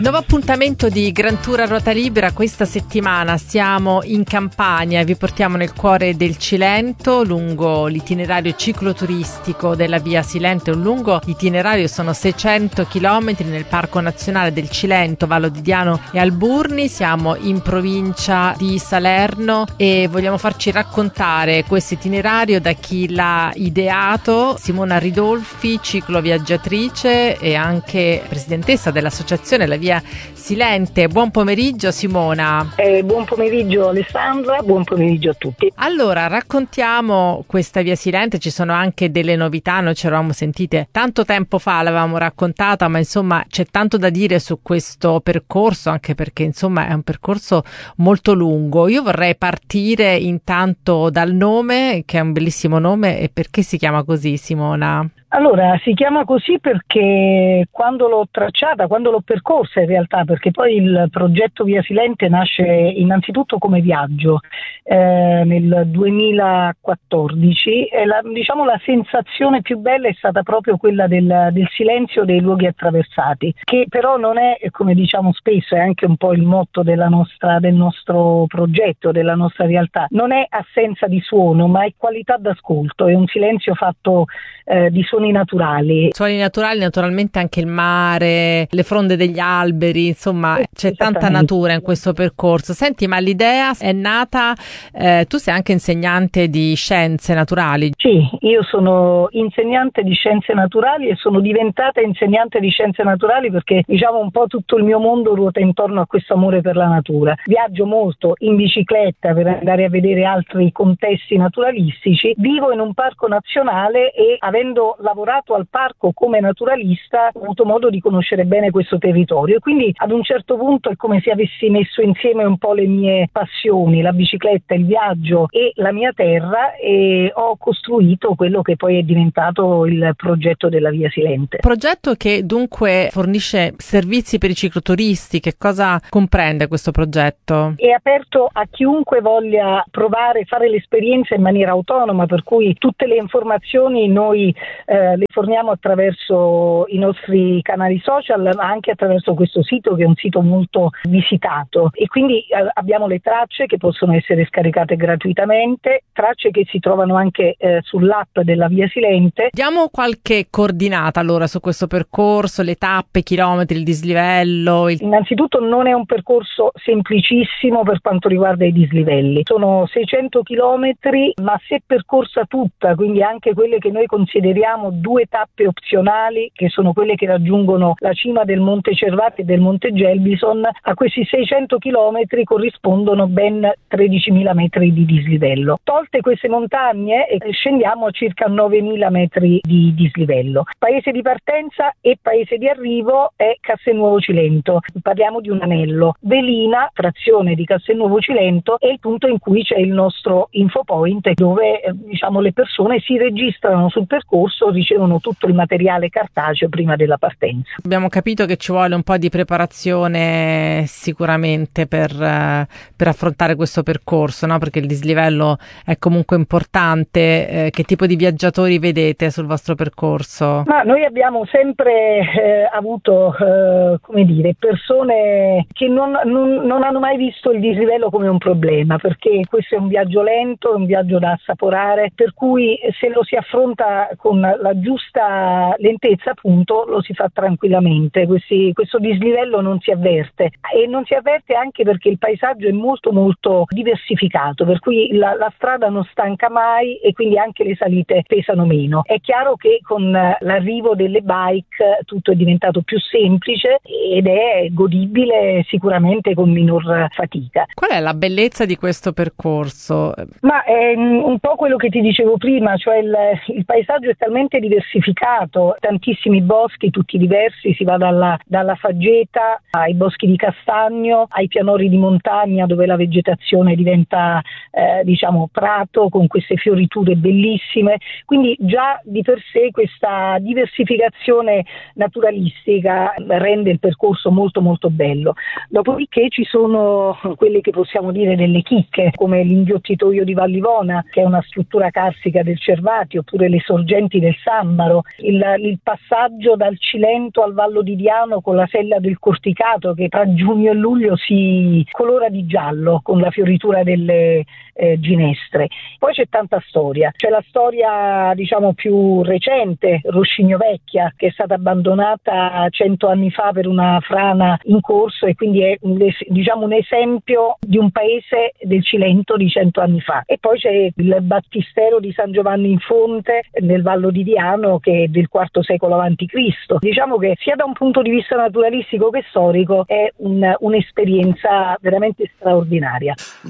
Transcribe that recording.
Nuovo appuntamento di Gran Tour a ruota libera. Questa settimana siamo in Campania e vi portiamo nel cuore del Cilento lungo l'itinerario cicloturistico della Via Silente. Un lungo itinerario, sono 600 chilometri nel Parco Nazionale del Cilento, Vallo di Diano e Alburni. Siamo in provincia di Salerno e vogliamo farci raccontare questo itinerario da chi l'ha ideato, Simona Ridolfi, cicloviaggiatrice e anche presidentessa dell'associazione La Via Silente. Buon pomeriggio Simona. Buon pomeriggio Alessandra, buon pomeriggio a tutti. Allora, raccontiamo questa Via Silente, ci sono anche delle novità, noi ci eravamo sentite tanto tempo fa, l'avevamo raccontata, ma insomma c'è tanto da dire su questo percorso, anche perché insomma è un percorso molto lungo. Io vorrei partire intanto dal nome, che è un bellissimo nome, e perché si chiama così, Simona? Allora, si chiama così perché quando l'ho tracciata, quando l'ho percorsa in realtà, perché poi il progetto Via Silente nasce innanzitutto come viaggio nel 2014 e la sensazione più bella è stata proprio quella del silenzio dei luoghi attraversati, che però non è, come diciamo spesso, è anche un po' il motto del nostro progetto, della nostra realtà, non è assenza di suono ma è qualità d'ascolto, è un silenzio fatto di suoni naturali. Suoni naturali, naturalmente anche il mare, le fronde degli alberi, insomma c'è tanta natura in questo percorso. Senti, ma l'idea è nata, tu sei anche insegnante di scienze naturali. Sì, io sono insegnante di scienze naturali e sono diventata insegnante di scienze naturali perché un po' tutto il mio mondo ruota intorno a questo amore per la natura. Viaggio molto in bicicletta per andare a vedere altri contesti naturalistici, vivo in un parco nazionale e avendo lavorato al parco come naturalista ho avuto modo di conoscere bene questo territorio e quindi ad un certo punto è come se avessi messo insieme un po' le mie passioni, la bicicletta, il viaggio e la mia terra, e ho costruito quello che poi è diventato il progetto della Via Silente. Progetto che dunque fornisce servizi per i cicloturisti. Che cosa comprende questo progetto? È aperto a chiunque voglia provare, fare l'esperienza in maniera autonoma, per cui tutte le informazioni noi le forniamo attraverso i nostri canali social, ma anche attraverso questo sito che è un sito molto visitato, e quindi abbiamo le tracce che possono essere scaricate gratuitamente, tracce che si trovano anche sull'app della Via Silente. Diamo qualche coordinata allora su questo percorso, le tappe, chilometri, il dislivello. Innanzitutto non è un percorso semplicissimo per quanto riguarda i dislivelli, sono 600 chilometri, ma se percorsa tutta, quindi anche quelle che noi consideriamo 2 tappe opzionali, che sono quelle che raggiungono la cima del Monte Cervati e del Monte Gelbison, a questi 600 chilometri corrispondono ben 13.000 metri di dislivello. Tolte queste montagne scendiamo a circa 9.000 metri di dislivello. Paese di partenza e paese di arrivo è Castelnuovo Cilento, parliamo di un anello. Velina, frazione di Castelnuovo Cilento, è il punto in cui c'è il nostro infopoint dove le persone si registrano sul percorso, ricevono tutto il materiale cartaceo prima della partenza. Abbiamo capito che ci vuole un po' di preparazione sicuramente per affrontare questo percorso, no? Perché il dislivello è comunque importante. Che tipo di viaggiatori vedete sul vostro percorso? Ma noi abbiamo sempre avuto persone che non hanno mai visto il dislivello come un problema, perché questo è un viaggio lento, è un viaggio da assaporare, per cui se lo si affronta con la giusta lentezza, appunto, lo si fa tranquillamente. Questo dislivello non si avverte, e non si avverte anche perché il paesaggio è molto molto diversificato, per cui la strada non stanca mai e quindi anche le salite pesano meno. È chiaro che con l'arrivo delle bike tutto è diventato più semplice ed è godibile sicuramente con minor fatica. Qual è la bellezza di questo percorso? Ma è un po' quello che ti dicevo prima, cioè il paesaggio è talmente diversificato, tantissimi boschi, tutti diversi, si va dalla faggeta ai boschi di castagno, ai pianori di montagna dove la vegetazione diventa prato con queste fioriture bellissime, quindi già di per sé questa diversificazione naturalistica rende il percorso molto molto bello. Dopodiché ci sono quelle che possiamo dire delle chicche, come l'Inghiottitoio di Vallivona, che è una struttura carsica del Cervati, oppure le sorgenti del Sammaro, il passaggio dal Cilento al Vallo di Diano con la sella del Corticato che tra giugno e luglio si colora di giallo con la fioritura delle ginestre. Poi c'è tanta storia, c'è la storia diciamo più recente, Roscigno Vecchia, che è stata abbandonata 100 anni fa per una frana in corso e quindi è diciamo un esempio di un paese del Cilento di 100 anni fa. E poi c'è il battistero di San Giovanni in Fonte nel Vallo di Diano che è del IV secolo a.C. Diciamo che sia da un punto di vista naturalistico che storico è un'esperienza veramente straordinaria.